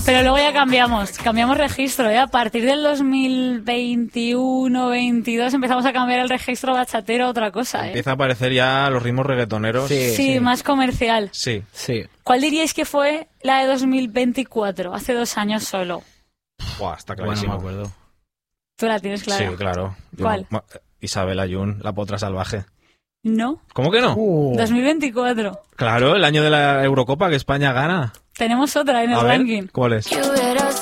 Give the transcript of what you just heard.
Pero luego ya cambiamos registro, ¿eh? A partir del 2021-22 empezamos a cambiar el registro bachatero a otra cosa, ¿eh? Empieza a aparecer ya los ritmos reggaetoneros. Sí, más comercial. Sí. ¿Cuál diríais que fue la de 2024? Hace 2 años solo. Buah, está clarísimo. Bueno, me acuerdo. ¿Tú la tienes clara? Sí, claro. ¿Cuál? Isabel Ayun, La Potra Salvaje. No. ¿Cómo que no? 2024. Claro, el año de la Eurocopa que España gana. Tenemos otra en el ranking. ¿Cuál es?